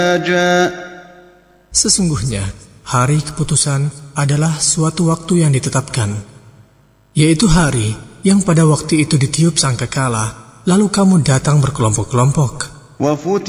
Sesungguhnya, hari keputusan adalah suatu waktu yang ditetapkan, yaitu hari yang pada waktu itu ditiup sangkakala, lalu kamu datang berkelompok-kelompok.